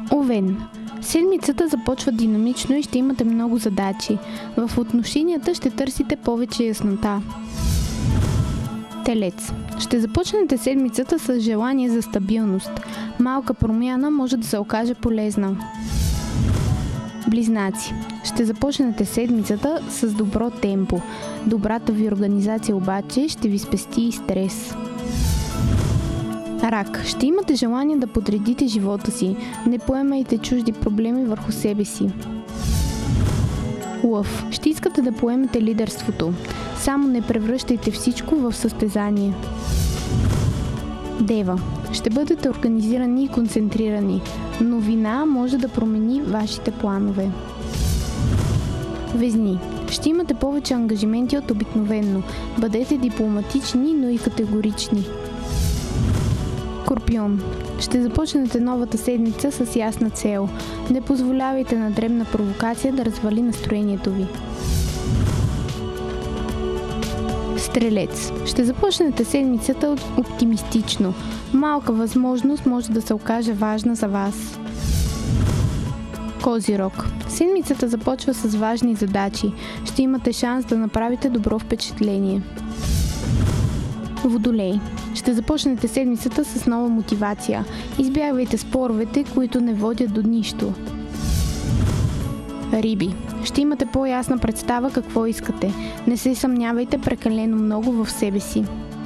Овен. Седмицата започва динамично и ще имате много задачи. В отношенията ще търсите повече яснота. Телец. Ще започнете седмицата с желание за стабилност. Малка промяна може да се окаже полезна. Близнаци. Ще започнете седмицата с добро темпо. Добрата ви организация обаче ще ви спести и стрес. Рак. Ще имате желание да подредите живота си. Не поемайте чужди проблеми върху себе си. Лъв. Ще искате да поемете лидерството. Само не превръщайте всичко в състезание. Дева. Ще бъдете организирани и концентрирани. Новина може да промени вашите планове. Везни. Ще имате повече ангажименти от обикновено. Бъдете дипломатични, но и категорични. Скорпион. Ще започнете новата седмица с ясна цел. Не позволявайте на дребна провокация да развали настроението ви. Стрелец. Ще започнете седмицата оптимистично. Малка възможност може да се окаже важна за вас. Козирог. Седмицата започва с важни задачи. Ще имате шанс да направите добро впечатление. Водолей. Ще започнете седмицата с нова мотивация. Избягвайте споровете, които не водят до нищо. Риби. Ще имате по-ясна представа какво искате. Не се съмнявайте прекалено много в себе си.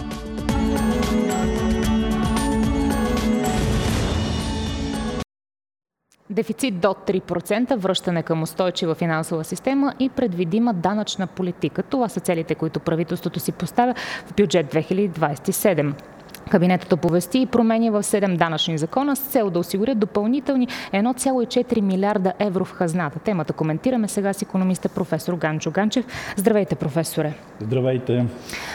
Дефицит до 3%, връщане към устойчива финансова система и предвидима данъчна политика. Това са целите, които правителството си поставя в бюджет 2027. Кабинетът оповести и промени в 7 данъчни закона с цел да осигурят допълнителни 1,4 милиарда евро в хазната. Темата коментираме сега с икономиста професор Ганчо Ганчев. Здравейте, професоре! Здравейте!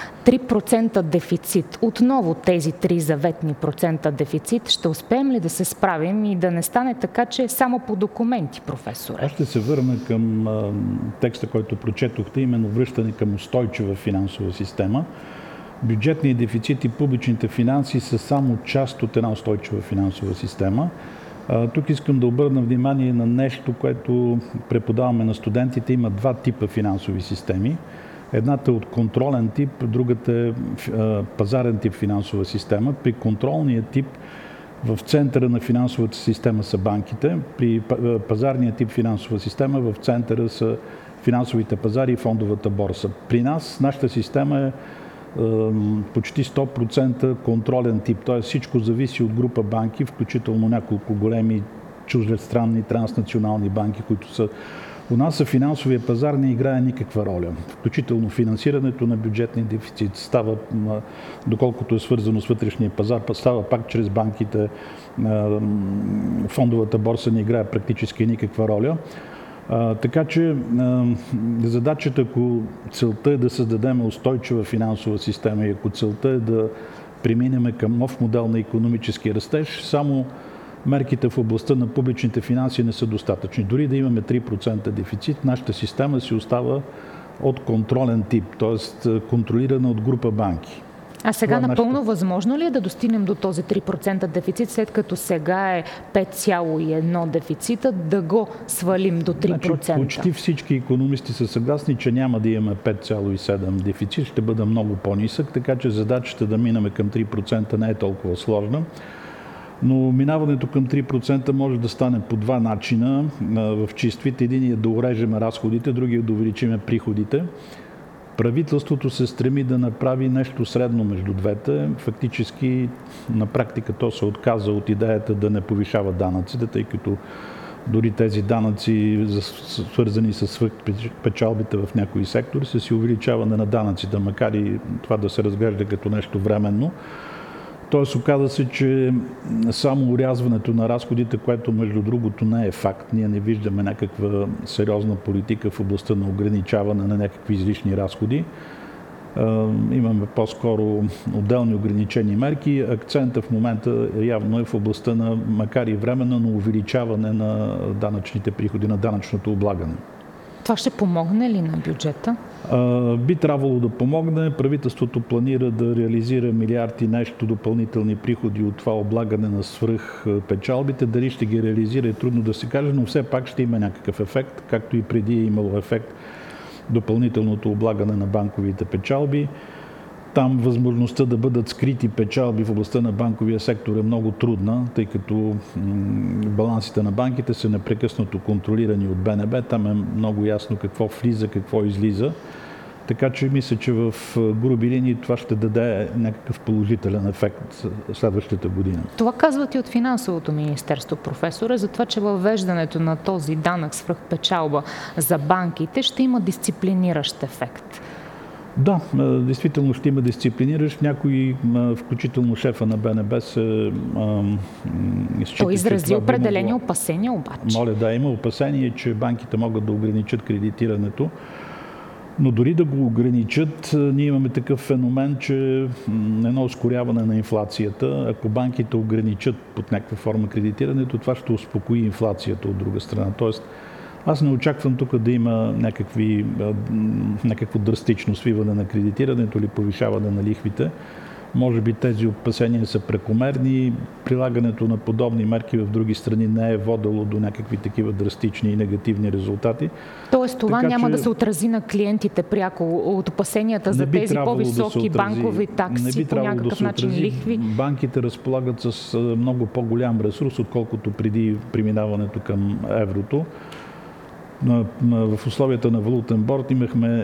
3% дефицит. Отново тези 3 заветни процента дефицит. Ще успеем ли да се справим и да не стане така, че само по документи, професоре? Аз ще се върна към текста, който прочетохте, именно връщане към устойчива финансова система. Бюджетният дефицит и публичните финанси са само част от една устойчива финансова система. Тук искам да обърна внимание на нещо, което преподаваме на студентите. Има 2 типа финансови системи. Едната е от контролен тип, другата е пазарен тип финансова система. При контролния тип в центъра на финансовата система са банките, при пазарния тип финансова система в центъра са финансовите пазари и фондовата борса. При нас, нашата система е почти 100% контролен тип, т.е. всичко зависи от група банки, включително няколко големи чуждестранни транснационални банки, които са у нас финансовия пазар не играе никаква роля. Включително финансирането на бюджетния дефицит става, доколкото е свързано с вътрешния пазар, става пак чрез банките. Фондовата борса не играе практически никаква роля. Така че задачата, ако целта е да създадем устойчива финансова система и ако целта е да преминем към нов модел на икономически растеж, само мерките в областта на публичните финанси не са достатъчни. Дори да имаме 3% дефицит, нашата система си остава от контролен тип, т.е. контролирана от група банки. А сега напълно възможно ли е да достигнем до този 3% дефицит, след като сега е 5,1 дефицита, да го свалим до 3%? Значи, почти всички икономисти са съгласни, че няма да имаме 5,7 дефицит, ще бъде много по-нисък, така че задачата да минаме към 3% не е толкова сложна. Но минаването към 3% може да стане по 2 начина в чист вид. Един е да урежем разходите, другия е да увеличим приходите. Правителството се стреми да направи нещо средно между двете. Фактически, на практика, то се отказа от идеята да не повишава данъците, тъй като дори тези данъци, свързани с печалбите в някои сектори, са си увеличаване на данъците, макар и това да се разглежда като нещо временно. Тоест, оказа се, че само урязването на разходите, което между другото не е факт, ние не виждаме някаква сериозна политика в областта на ограничаване на някакви излишни разходи. Имаме по-скоро отделни ограничени мерки. Акцента в момента явно е в областта на, макар и временно, но увеличаване на данъчните приходи, на данъчното облагане. Това ще помогне ли на бюджета? Би трябвало да помогне. Правителството планира да реализира милиарди нещо допълнителни приходи от това облагане на свръх печалбите. Дали ще ги реализира е трудно да се каже, но все пак ще има някакъв ефект, както и преди е имало ефект допълнителното облагане на банковите печалби. Там възможността да бъдат скрити печалби в областта на банковия сектор е много трудна, тъй като балансите на банките са непрекъснато контролирани от БНБ. Там е много ясно какво влиза, какво излиза. Така че мисля, че в груби линии това ще даде някакъв положителен ефект следващата година. Това казват и от финансовото министерство, професоре, за това, че въвеждането на този данък свръхпечалба за банките ще има дисциплиниращ ефект. Да, действително ще има дисциплиниращ. Някои, включително шефа на БНБ, се счита, той изрази определени опасения обаче. Моля, да, има опасение, че банките могат да ограничат кредитирането. Но дори да го ограничат, ние имаме такъв феномен, че едно ускоряване на инфлацията, ако банките ограничат под някаква форма кредитирането, това ще успокои инфлацията от друга страна. Тоест, аз не очаквам тук да има някакво драстично свиване на кредитирането или повишаване на лихвите. Може би тези опасения са прекомерни. Прилагането на подобни мерки в други страни не е водело до някакви такива драстични и негативни резултати. Тоест това няма да се отрази на клиентите пряко от опасенията за тези по-високи банкови такси, по някакъв начин лихви? Банките разполагат с много по-голям ресурс, отколкото преди преминаването към еврото. В условията на валутен борд имахме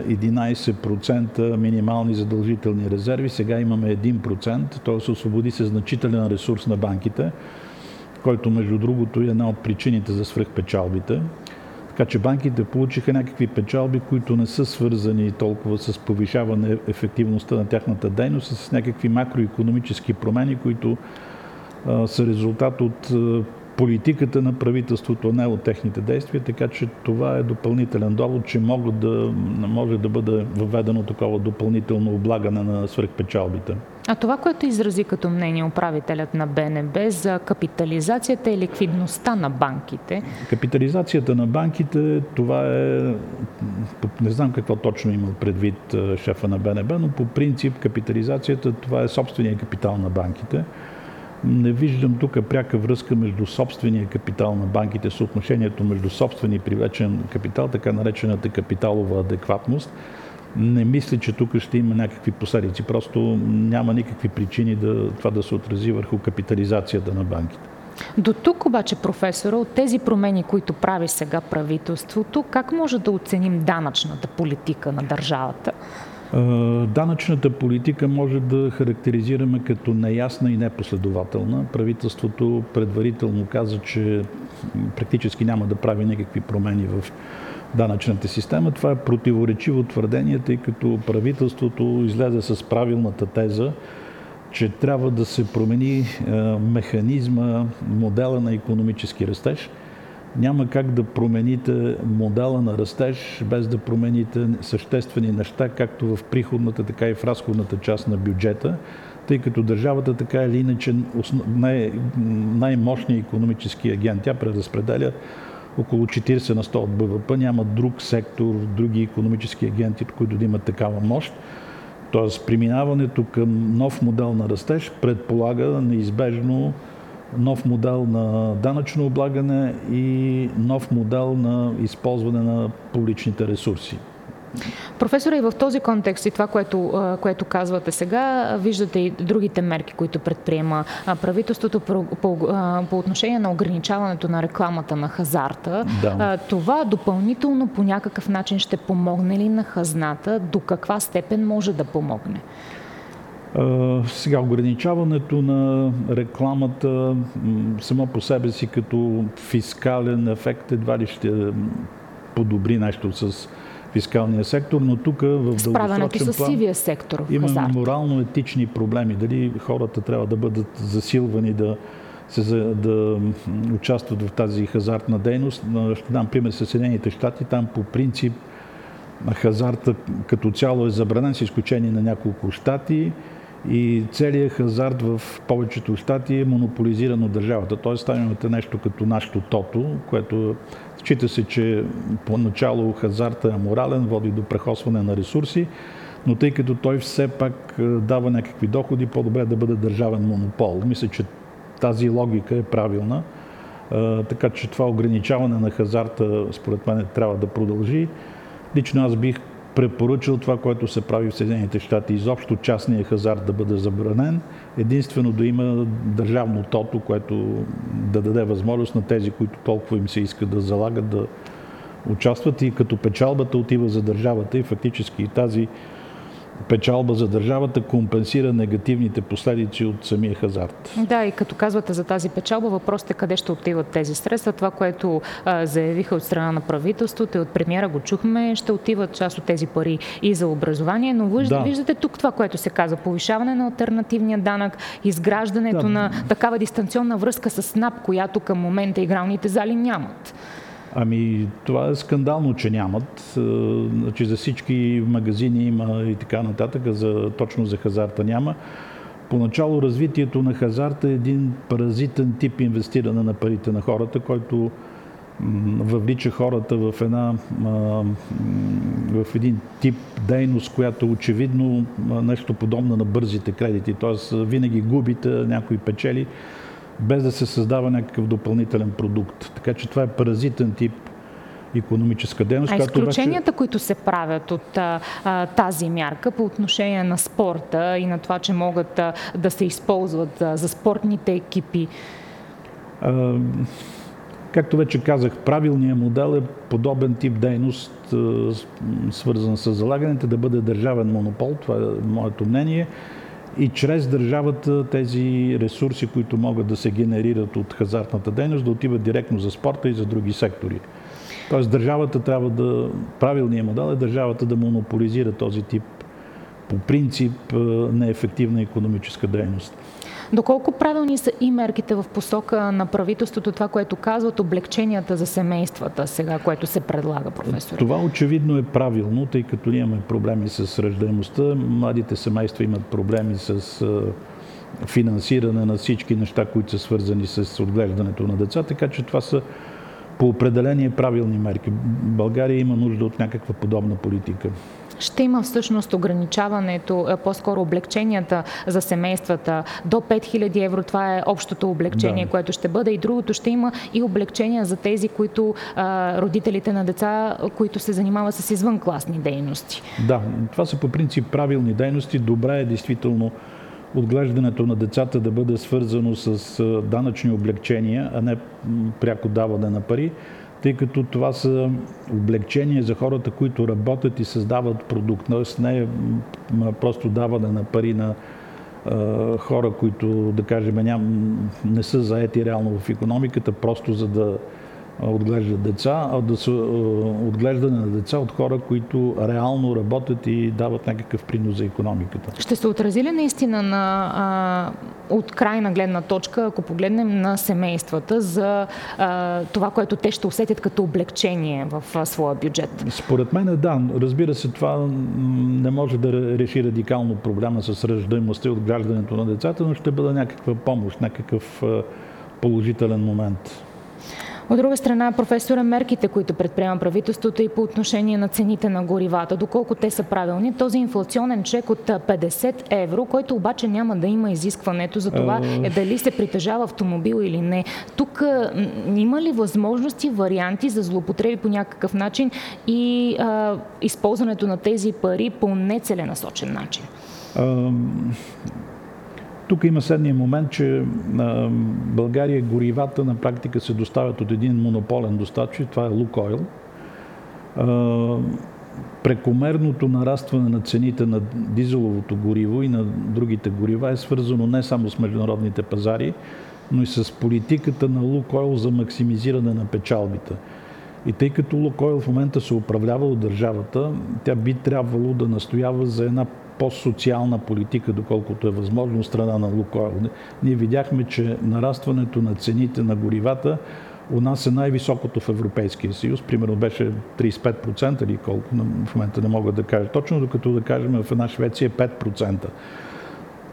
11% минимални задължителни резерви, сега имаме 1%, т.е. освободи се значителен ресурс на банките, който между другото е една от причините за свръхпечалбите. Така че банките получиха някакви печалби, които не са свързани толкова с повишаване ефективността на тяхната дейност, с някакви макроекономически промени, които са резултат от политиката на правителството, не от техните действия, така че това е допълнителен довод, че може да бъде въведено такова допълнително облагане на свръхпечалбите. А това, което изрази като мнение управителят на БНБ за капитализацията и ликвидността на банките? Капитализацията на банките, това е... Не знам какво точно има предвид шефа на БНБ, но по принцип капитализацията, това е собствения капитал на банките. Не виждам тук пряка връзка между собствения капитал на банките, съотношението между собствен и привлечен капитал, така наречената капиталова адекватност. Не мисля, че тук ще има някакви последици. Просто няма никакви причини това да се отрази върху капитализацията на банките. До тук обаче, професора, от тези промени, които прави сега правителството, как може да оценим данъчната политика на държавата? Данъчната политика може да характеризираме като неясна и непоследователна. Правителството предварително каза, че практически няма да прави никакви промени в данъчната система. Това е противоречиво твърдение, тъй като правителството излезе с правилната теза, че трябва да се промени механизма, модела на икономически растеж. Няма как да промените модела на растеж, без да промените съществени неща, както в приходната, така и в разходната част на бюджета, тъй като държавата така или иначе най-мощният икономически агент. Тя преразпределя около 40 на 100 от БВП. Няма друг сектор, други икономически агенти, които да имат такава мощ. Тоест, преминаването към нов модел на растеж предполага неизбежно нов модел на данъчно облагане и нов модел на използване на публичните ресурси. Професора, и в този контекст и това, което казвате сега, виждате и другите мерки, които предприема правителството по отношение на ограничаването на рекламата на хазарта. Да. Това допълнително по някакъв начин ще помогне ли на хазната? До каква степен може да помогне? Сега, ограничаването на рекламата само по себе си като фискален ефект едва ли ще подобри нещо с фискалния сектор, но тук в дългосрочен план справянето с сивия сектор в хазарта. Има морално-етични проблеми. Дали хората трябва да бъдат засилвани да участват в тази хазартна дейност. Ще дам пример с Съединените щати. Там по принцип хазарта като цяло е забранен, с изключение на няколко щати. И целият хазарт в повечето щати е монополизиран от държавата. Тоест имате нещо като нашето тото, което счита се, че поначало хазарта е морален, води до прехосване на ресурси, но тъй като той все пак дава някакви доходи, по-добре да бъде държавен монопол. Мисля, че тази логика е правилна, така че това ограничаване на хазарта според мен трябва да продължи. Лично аз бих препоръчал това, което се прави в Съединените щати, изобщо частния хазарт да бъде забранен, единствено да има държавно тото, което да даде възможност на тези, които толкова им се иска да залагат, да участват и като печалбата отива за държавата и фактически тази печалба за държавата компенсира негативните последици от самия хазарт. Да, и като казвате за тази печалба, въпросът е къде ще отиват тези средства. Това, което заявиха от страна на правителството и от премиера го чухме, ще отиват част от тези пари и за образование, но виждате тук това, което се казва. Повишаване на алтернативния данък, изграждането на такава дистанционна връзка с НАП, която към момента игралните зали нямат. Ами, това е скандално, че нямат. Значи за всички магазини има и така нататък, точно за хазарта няма. Поначало развитието на хазарта е един паразитен тип инвестиране на парите на хората, който въвлича хората в един тип дейност, която очевидно нещо подобно на бързите кредити. Тоест винаги губите, някой печели, без да се създава някакъв допълнителен продукт. Така че това е паразитен тип икономическа дейност. А изключенията, които се правят от тази мярка по отношение на спорта и на това, че могат да се използват за спортните екипи? Както вече казах, правилният модел е подобен тип дейност, свързан с залагането, да бъде държавен монопол. Това е моето мнение. И чрез държавата тези ресурси, които могат да се генерират от хазартната дейност, да отиват директно за спорта и за други сектори. Тоест държавата правилният модел е държавата да монополизира този тип по принцип неефективна икономическа дейност. Доколко правилни са и мерките в посока на правителството, това, което казват облегченията за семействата сега, което се предлага, професор? Това очевидно е правилно, тъй като ние имаме проблеми с раждаемостта. Младите семейства имат проблеми с финансиране на всички неща, които са свързани с отглеждането на деца, така че това са по определение правилни мерки. България има нужда от някаква подобна политика. Ще има всъщност ограничаването, по-скоро облегченията за семействата до 5000 евро. Това е общото облегчение, което ще бъде. И другото, ще има и облегчения за тези, които родителите на деца, които се занимават с извънкласни дейности. Да, това са по принцип правилни дейности. Добре е действително отглеждането на децата да бъде свързано с данъчни облегчения, а не пряко даване на пари, тъй като това са облегчения за хората, които работят и създават продукт. Тоест не е просто даване на пари на хора, които, да кажем, не са заети реално в икономиката, просто за да отглеждат деца, а да са отглеждане на деца от хора, които реално работят и дават някакъв принос за икономиката. Ще се отрази ли наистина от крайна гледна точка, ако погледнем на семействата, за това, което те ще усетят като облегчение в своя бюджет? Според мен да. Разбира се, това не може да реши радикално проблема с раждаемостта и отглеждането на децата, но ще бъде някаква помощ, някакъв положителен момент. От друга страна, професора, мерките, които предприема правителството и по отношение на цените на горивата, доколко те са правилни, този инфлационен чек от 50 евро, който обаче няма да има изискването за това дали се притежава автомобил или не. Тук има ли възможности, варианти за злоупотреби по някакъв начин и използването на тези пари по нецеленасочен начин? Тук има следния момент, че България горивата на практика се доставят от един монополен доставчик, това е Лукойл. Прекомерното нарастване на цените на дизеловото гориво и на другите горива е свързано не само с международните пазари, но и с политиката на Лукойл за максимизиране на печалбите. И тъй като Лукойл в момента се управлява от държавата, тя би трябвало да настоява за една по-социална политика, доколкото е възможно от страна на Лукойл. Ние видяхме, че нарастването на цените на горивата у нас е най-високото в Европейския съюз. Примерно беше 35% или колко, в момента не мога да кажа точно, докато да кажем в една Швеция 5%.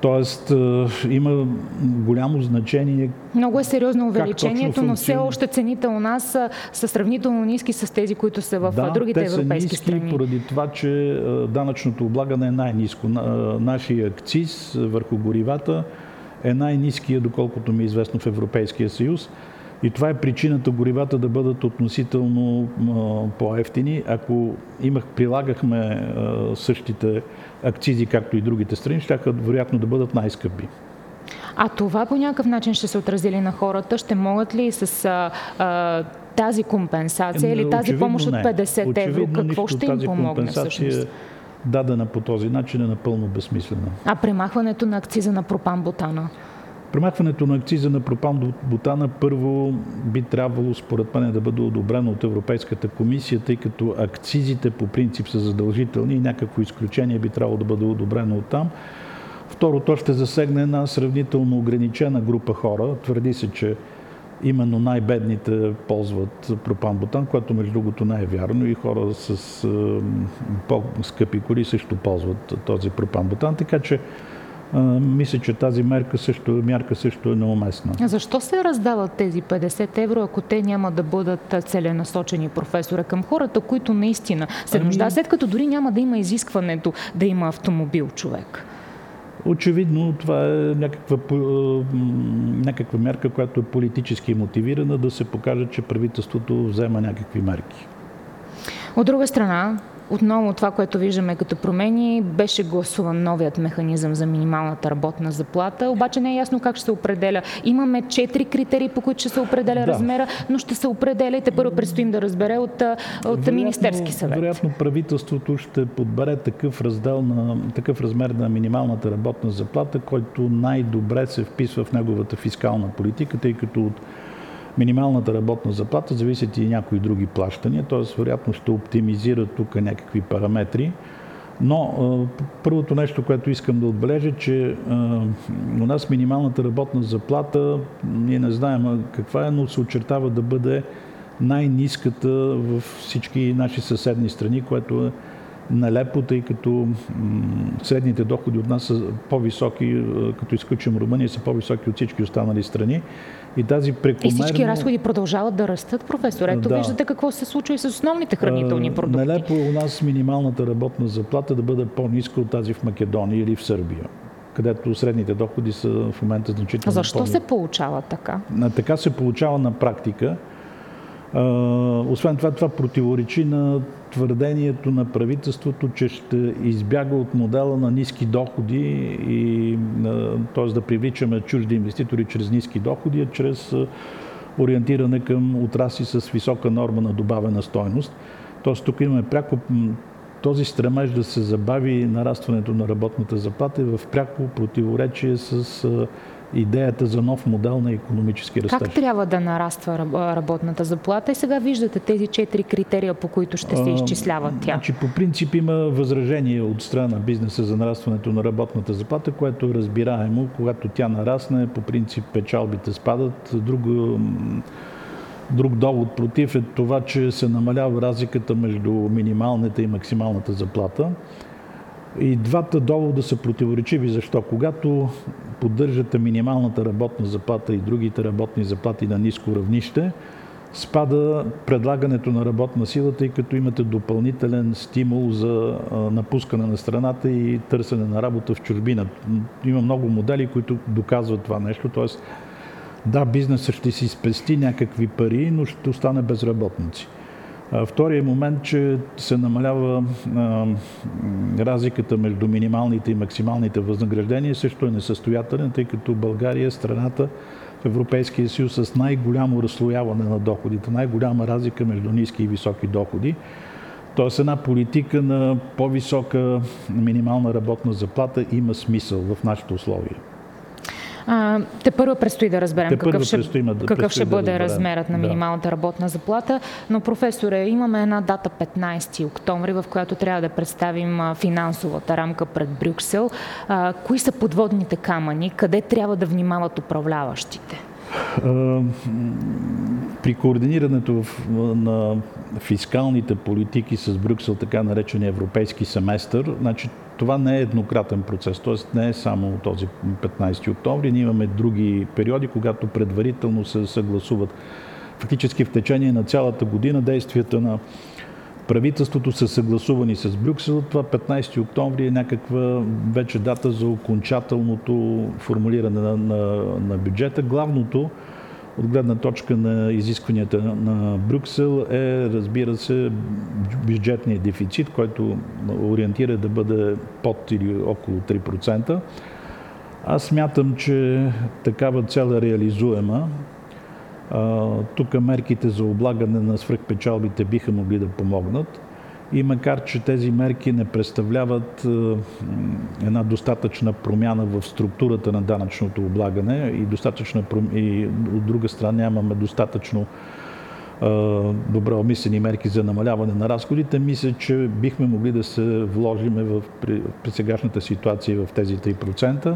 Тоест има голямо значение. Много е сериозно увеличението, но все още цените у нас са сравнително ниски с тези, които са в другите европейски страни. Да, те са ниски поради това, че данъчното облагане е най-ниско. Нашия акциз върху горивата е най-ниския, доколкото ми е известно, в Европейския съюз. И това е причината горивата да бъдат относително по-евтини. Ако прилагахме същите акцизи, както и другите страни, щяха вероятно да бъдат най-скъпи. А това по някакъв начин ще се отрази ли на хората? Ще могат ли с тази компенсация или тази помощ от 50 евро? Какво ще им помогне всъщност? Дадена по този начин е напълно безсмислена. А премахването на акциза на пропан-бутана? Премахването на акциза на пропан-бутана първо би трябвало, според мен, да бъде одобрено от Европейската комисия, тъй като акцизите по принцип са задължителни и някакво изключение би трябвало да бъде одобрено оттам. Второ, то ще засегне една сравнително ограничена група хора. Твърди се, че именно най-бедните ползват пропан-бутан, което между другото не е вярно, и хора с по-скъпи коли също ползват този пропан-бутан, така че мисля, че тази мярка също е неуместна. Защо се раздават тези 50 евро, ако те няма да бъдат целенасочени, професора, към хората, които наистина се нуждаят, след като дори няма да има изискването да има автомобил човек? Очевидно това е някаква мярка, която е политически мотивирана, да се покаже, че правителството взема някакви мерки. От друга страна, отново това, което виждаме като промени, беше гласуван новият механизъм за минималната работна заплата, обаче не е ясно как ще се определя. Имаме 4 критерии, по които ще се определя размера, но ще се определя и тепърво предстоим да разбере от Министерски съвет. Вероятно правителството ще подбере такъв размер на минималната работна заплата, който най-добре се вписва в неговата фискална политика, тъй като от минималната работна заплата зависят и някои други плащания, т.е. вероятно ще оптимизира тук някакви параметри. Но първото нещо, което искам да отбележа, че у нас минималната работна заплата, ние не знаем каква е, но се очертава да бъде най-ниската в всички наши съседни страни, което е нелепо, тъй като средните доходи от нас са по-високи, като изключим Румъния, са по-високи от всички останали страни. И всички разходи продължават да растат, професор. Ето виждате какво се случва и с основните хранителни продукти. Нелепо у нас минималната работна заплата да бъде по-ниска от тази в Македония или в Сърбия, където средните доходи са в момента значително по-ниски. Защо се получава така? Така се получава на практика. Освен това противоречи на твърдението на правителството, че ще избяга от модела на ниски доходи, т.е. да привличаме чужди инвеститори чрез ниски доходи, а чрез ориентиране към отрасли с висока норма на добавена стойност. Т.е. тук имаме пряко този стремеж да се забави нарастването на работната заплата е в пряко противоречие с идеята за нов модел на икономически растеж. Как трябва да нараства работната заплата? И сега виждате тези 4 критерия, по които ще се изчислява тя. Значи, по принцип има възражение от страна на бизнеса за нарастването на работната заплата, което е разбираемо. Когато тя нарасне, по принцип печалбите спадат. Друг довод против е това, че се намалява разликата между минималната и максималната заплата. И двата довода са противоречиви. Защо? Когато поддържате минималната работна заплата и другите работни заплати на ниско равнище, спада предлагането на работна сила, тъй като имате допълнителен стимул за напускане на страната и търсене на работа в чужбина. Има много модели, които доказват това нещо. Тоест, да, бизнесът ще си спести някакви пари, но ще остане безработници. Вторият момент, че се намалява разликата между минималните и максималните възнаграждения, също е несъстоятелен, тъй като България е страната в Европейския съюз с най-голямо разслояване на доходите, най-голяма разлика между ниски и високи доходи. Тоест една политика на по-висока минимална работна заплата има смисъл в нашите условия. Тепърво предстои да разберем какъв ще бъде размерът на минималната работна заплата. Но, професоре, имаме една дата 15 октомври, в която трябва да представим финансовата рамка пред Брюксел. Кои са подводните камъни? Къде трябва да внимават управляващите? При координирането на фискалните политики с Брюксел, така наречения европейски семестър, значи това не е еднократен процес, т.е. не е само този 15 октомври. Ние имаме други периоди, когато предварително се съгласуват. Фактически в течение на цялата година действията на правителството са съгласувани с Брюксел. Това 15 октомври е някаква вече дата за окончателното формулиране на бюджета. Главното от гледна точка на изискванията на Брюксел е, разбира се, бюджетния дефицит, който ориентира да бъде под или около 3%. Аз смятам, че такава цел е реализуема. Тук мерките за облагане на свръхпечалбите биха могли да помогнат. И макар, че тези мерки не представляват една достатъчна промяна в структурата на данъчното облагане и от друга страна нямаме достатъчно добре обмислени мерки за намаляване на разходите, мисля, че бихме могли да се вложим при сегашната ситуация в тези 3%.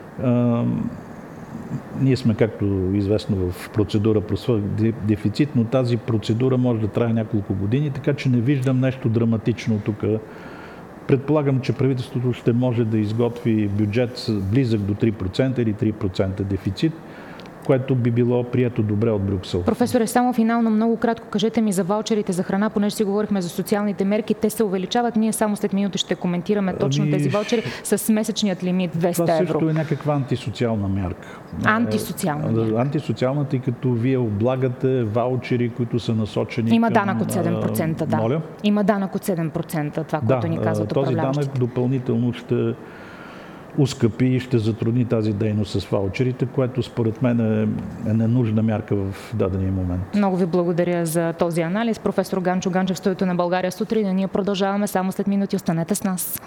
Ние сме, както известно, в процедура по свръхдефицит, но тази процедура може да трае няколко години, така че не виждам нещо драматично тук. Предполагам, че правителството ще може да изготви бюджет близък до 3% или 3% дефицит, което би било прието добре от Брюксел. Професоре, само финално много кратко кажете ми за ваучерите за храна, понеже си говорихме за социалните мерки. Те се увеличават. Ние само след минути ще коментираме точно тези ваучери с месечният лимит 200 евро. Това също е някаква антисоциална мярка. Антисоциална. Антисоциална, тъй като вие облагате ваучери, които са насочени Има данък от 7%, да. Моля? Има данък от 7%, това, което ни казват управляващите. Този данък допълнително ще ускъпи и ще затрудни тази дейност с ваучерите, което според мен е ненужна мярка в дадения момент. Много ви благодаря за този анализ. Професор Ганчо Ганчев в студиото на България сутрин. Ние продължаваме само след минути. Останете с нас.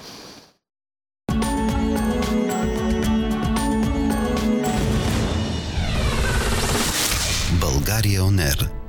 България ОНЕР.